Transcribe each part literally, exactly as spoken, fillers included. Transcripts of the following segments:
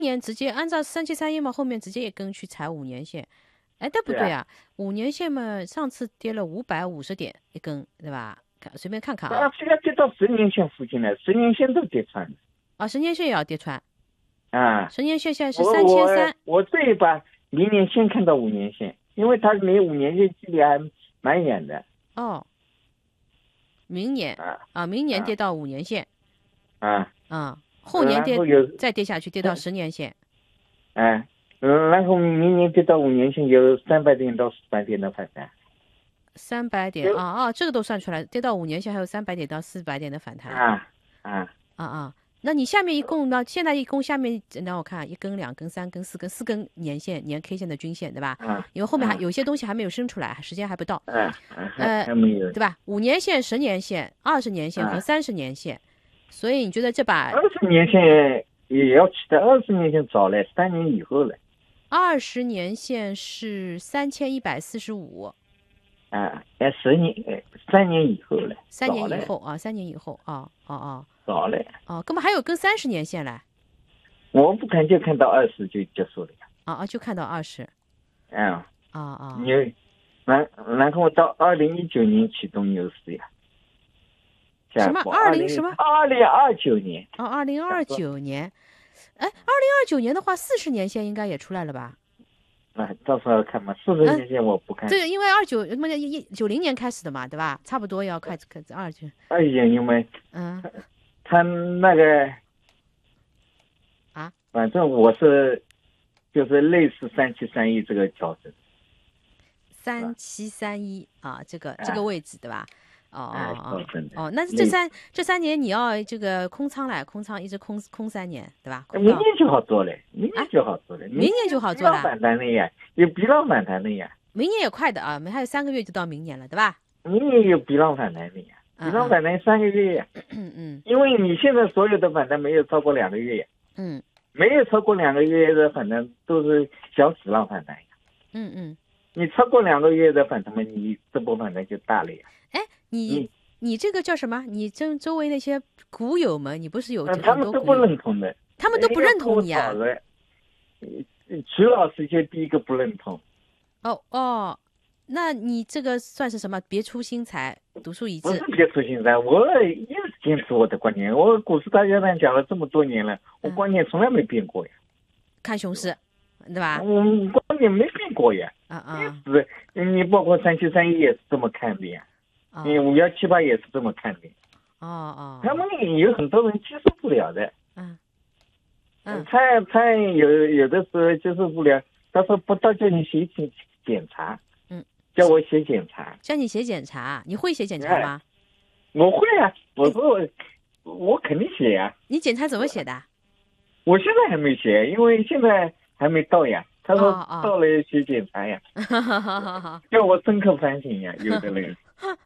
年直接按照三七三一嘛，后面直接一根去踩五年线。哎，但不对啊，五年线嘛，上次跌了五百五十点一根，对吧？看随便看看啊。 现在跌到十年线附近了，十年线都跌穿了。 啊，十年线也要跌穿。 啊， 十年线现在是三千三。 我这一把明年先看到五年线，因为它离五年线距离还蛮远的。 哦。明年啊啊，明年跌到五年线。 啊。 啊，后年跌再跌下去，跌到十年线。 哎。嗯，然后明年跌到五年线有三百点到四百点的反弹， 三百点啊啊，这个都算出来，跌到五年线还有三百点到四百点的反弹啊啊啊啊！那你下面一共呢？现在一共下面让我看一根、两根、三根、四根，四根年线年 K 线的均线，对吧？ 啊， 因为后面还有些东西还没有生出来，时间还不到。 嗯呃，还没有， 对吧？五年线、十年线、二十年线和三十年线，所以你觉得这把二十年线也要期待？二十年线早了，三年以后了。 二十年线是三千一百四十五， 啊，哎，十年，哎，三年以后了， 三年以后啊，三年以后啊，哦哦， 早了， 哦，根本还有跟三十年线嘞， 我不看就看到二十就结束了呀， 啊啊，就看到二十， 嗯， 啊啊， 你，然然后到二零一九年启动牛市呀， 什么二零什么？ 二零二九年， 哦，二零二九年。哎，二零二九年的话，四十年线应该也出来了吧？ 啊，到时候看嘛，四十年线我不看。 这个因为二九什么一九零年开始的嘛，对吧？差不多要开始开始二九。 二九因为嗯， 他那个啊， 反正我是就是类似三七三一这个调整。 三七三一啊，这个这个位置对吧？哦哦哦哦，那这三这三年你要这个空仓来，空仓一直空空三年，对吧？ 明年就好做了，明年就好做了， 明年就好做了。 反弹了呀，有比浪反弹了呀。 明年也快的啊，还有三个月就到明年了，对吧？ 明年有比浪反弹的呀，比浪反弹三个月呀。 嗯嗯。 因为你现在所有的反弹没有超过两个月呀。 嗯。 没有超过两个月的反弹都是小指浪反弹呀。 嗯嗯。 你超过两个月的反弹嘛，你这波反弹就大了呀。 哎，你你这个叫什么？你周周围那些股友们，你不是有很多股友？ 他们都不认同的， 他们都不认同你啊。 徐老师就第一个不认同。 哦哦，那你这个算是什么？别出心裁，独树一帜。 不是别出心裁，我一直坚持我的观点。我股市大家长讲了这么多年了，我观点从来没变过呀。 看熊市，对吧？ 我观点没变过呀。 啊啊！ 是，你包括三七三一也是这么看的呀。你五幺七八也是这么看的。 哦哦。 他们有很多人接受不了的。 嗯。嗯。 他他有有的时候接受不了，他说不到叫你写检检查。 嗯。 叫我写检查。 叫你写检查，你会写检查吗？ 我会啊，我说我我肯定写呀。 你检查怎么写的？ 我现在还没写，因为现在还没到呀。他说到了写检查呀，叫我深刻反省呀，有的人。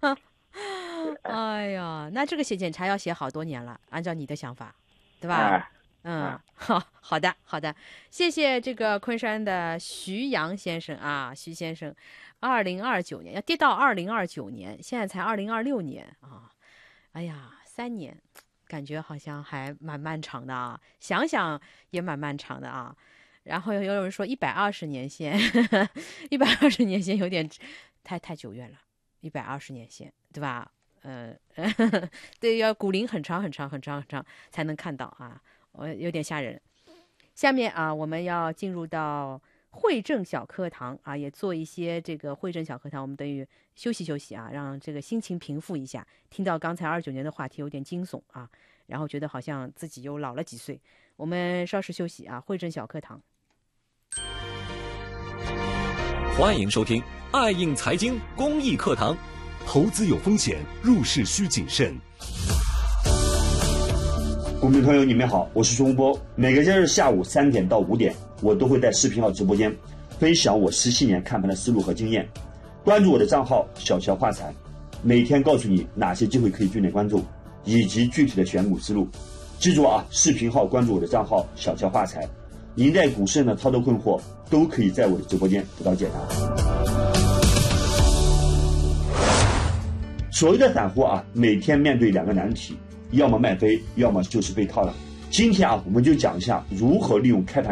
哎呀，那这个写检查要写好多年了，按照你的想法，对吧？ 啊、 嗯，好好的好的，谢谢这个昆山的徐阳先生啊，徐先生，二零二九年要跌到二零二九年，现在才二零二六年啊，哎呀，三年，感觉好像还蛮漫长的啊，想想也蛮漫长的啊。然后有有人说一百二十年线，一百二十年线有点太太久远了，一百二十年线，对吧？呃，对，要股龄很长很长很长很长才能看到啊，我有点吓人。下面啊，我们要进入到汇正小课堂啊，也做一些这个汇正小课堂，我们等于休息休息啊，让这个心情平复一下。听到刚才二九年的话题有点惊悚啊，然后觉得好像自己又老了几岁。我们稍事休息啊，汇正小课堂。 欢迎收听爱映财经公益课堂。 投资有风险，入市需谨慎。 股民朋友，你们好，我是钟波。每个周日下午三点到五点，我都会在视频号直播间分享我十七年看盘的思路和经验。关注我的账号小乔话财，每天告诉你哪些机会可以重点关注，以及具体的选股思路。记住啊，视频号关注我的账号小乔话财，您在股市的操作困惑都可以在我的直播间得到解答。所谓的散户啊，每天面对两个难题，要么卖飞，要么就是被套了。今天啊，我们就讲一下如何利用开盘